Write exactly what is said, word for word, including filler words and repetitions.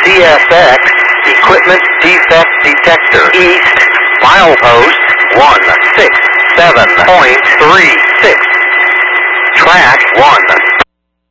D S X, Equipment Defect Detector, East, milepost one six seven point three six. Track one